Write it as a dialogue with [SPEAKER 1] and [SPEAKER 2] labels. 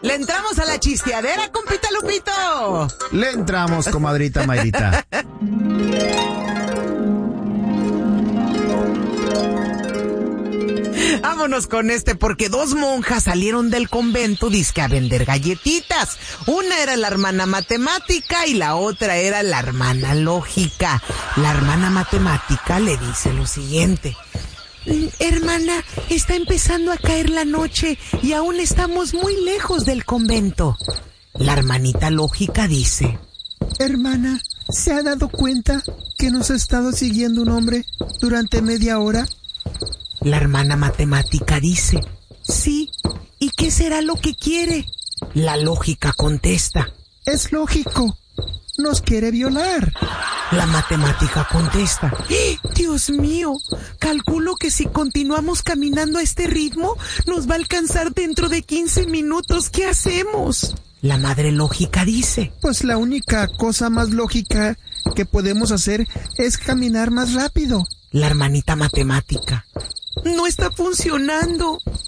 [SPEAKER 1] ¿Le entramos a la chisteadera, compita Lupito?
[SPEAKER 2] Le entramos, comadrita Mayrita.
[SPEAKER 1] Vámonos con porque dos monjas salieron del convento dizque a vender galletitas. Una era la hermana matemática y la otra era la hermana lógica. La hermana matemática le dice lo siguiente: hermana, está empezando a caer la noche y aún estamos muy lejos del convento. La hermanita lógica dice:
[SPEAKER 3] hermana, ¿se ha dado cuenta que nos ha estado siguiendo un hombre durante media hora?
[SPEAKER 1] La hermana matemática dice: sí, ¿y qué será lo que quiere? La lógica contesta:
[SPEAKER 3] es lógico, nos quiere violar.
[SPEAKER 1] La matemática contesta: Dios mío, calculo que si continuamos caminando a este ritmo, nos va a alcanzar dentro de 15 minutos. ¿Qué hacemos? La madre lógica dice:
[SPEAKER 3] pues la única cosa más lógica que podemos hacer es caminar más rápido.
[SPEAKER 1] La hermanita matemática: no está funcionando.